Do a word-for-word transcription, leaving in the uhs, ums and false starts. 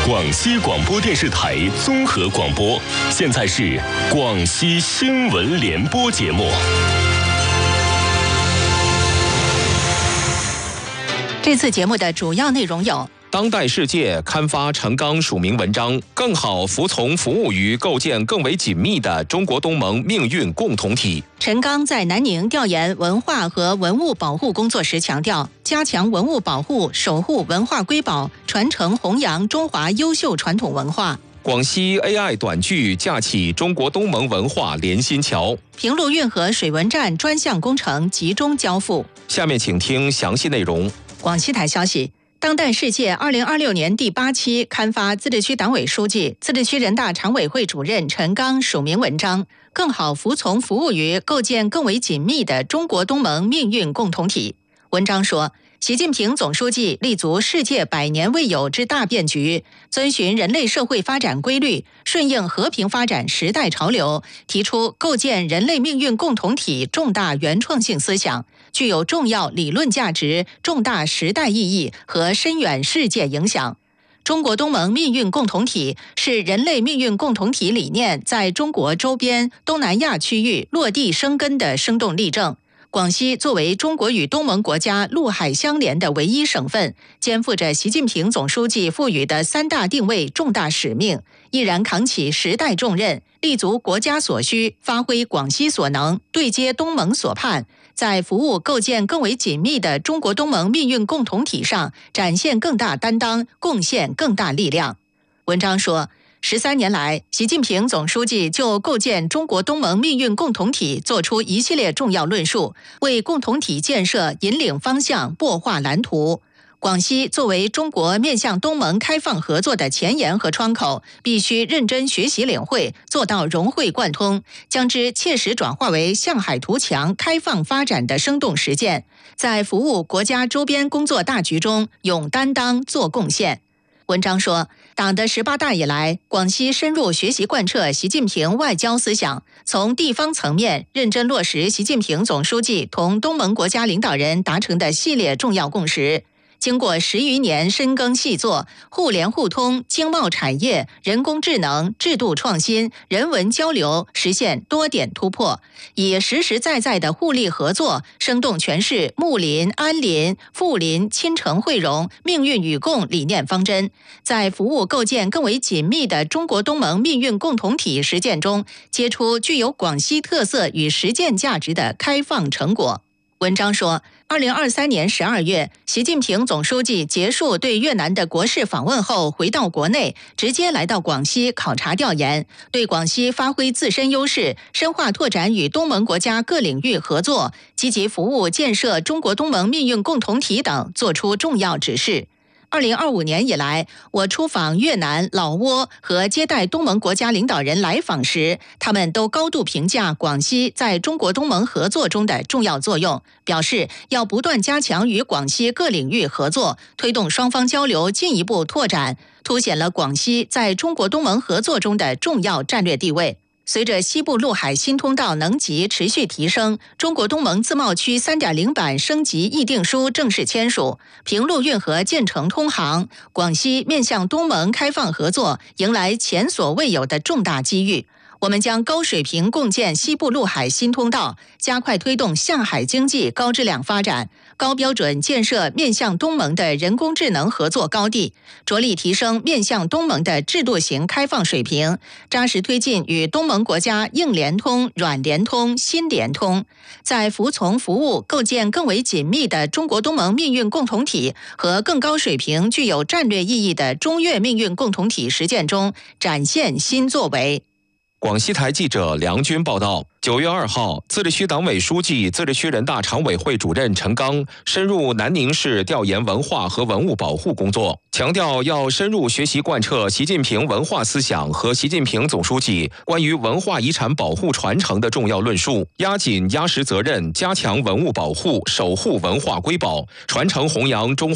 广西广播电视台综合广播，现在是广西新闻联播节目。 这次节目的主要内容有： 当代世界刊发陈刚署名文章，更好服从服务于构建更为紧密的中国东盟命运共同体。 陈刚在南宁调研文化和文物保护工作时强调，加强文物保护，守护文化瑰宝，传承弘扬中华优秀传统文化。 广西 A I 短剧架起中国东盟文化连心桥。 平陆运河水文站专项工程集中交付。 下面请听详细内容。 广西台消息，当代世界二零二六年第八期刊发自治区党委书记、自治区人大常委会主任陈刚署名文章，更好服从服务于构建更为紧密的中国东盟命运共同体。文章说，习近平总书记立足世界百年未有之大变局，遵循人类社会发展规律，顺应和平发展时代潮流，提出构建人类命运共同体重大原创性思想，具有重要理论价值、重大时代意义和深远世界影响。中国东盟命运共同体是人类命运共同体理念在中国周边东南亚区域落地生根的生动例证。广西作为中国与东盟国家陆海相连的唯一省份，肩负着习近平总书记赋予的三大定位重大使命，毅然扛起时代重任，立足国家所需，发挥广西所能，对接东盟所盼，在服务构建更为紧密的中国东盟命运共同体上展现更大担当，贡献更大力量。文章说，十三年来，习近平总书记就构建中国东盟命运共同体作出一系列重要论述，为共同体建设引领方向、擘画蓝图。广西作为中国面向东盟开放合作的前沿和窗口，必须认真学习领会，做到融会贯通，将之切实转化为向海图强开放发展的生动实践，在服务国家周边工作大局中勇担当做贡献。文章说，党的十八大以来，广西深入学习贯彻习近平外交思想，从地方层面认真落实习近平总书记同东盟国家领导人达成的系列重要共识。经过十余年深耕细作，互联互通、经贸产业、人工智能、制度创新、人文交流实现多点突破，以实实在在的互利合作，生动诠释睦邻、安邻、富邻、亲诚惠容、命运与共理念方针，在服务构建更为紧密的中国东盟命运共同体实践中，结出具有广西特色与实践价值的开放成果。文章说，二零二三年十二月，习近平总书记结束对越南的国事访问后，回到国内，直接来到广西考察调研，对广西发挥自身优势，深化拓展与东盟国家各领域合作，积极服务建设中国东盟命运共同体等作出重要指示。二零二五年以来，我出访越南、老挝和接待东盟国家领导人来访时，他们都高度评价广西在中国东盟合作中的重要作用，表示要不断加强与广西各领域合作，推动双方交流进一步拓展，凸显了广西在中国东盟合作中的重要战略地位。随着西部陆海新通道能级持续提升，中国东盟自贸区 三点零 版升级议定书正式签署，平陆运河建成通航，广西面向东盟开放合作迎来前所未有的重大机遇。我们将高水平共建西部陆海新通道，加快推动向海经济高质量发展，高标准建设面向东盟的人工智能合作高地，着力提升面向东盟的制度型开放水平，扎实推进与东盟国家硬联通、软联通、新联通，在服从服务、构建更为紧密的中国东盟命运共同体和更高水平、具有战略意义的中越命运共同体实践中展现新作为。 广西台记者梁军报道，九月二号，自治区党委书记、自治区人大常委会主任陈刚深入南宁市调研文化和文物保护工作，强调要深入学习贯彻习近平文化思想和习近平总书记关于文化遗产保护传承的重要论述，压紧压实责任，加强文物保护，守护文化瑰宝，传承弘扬中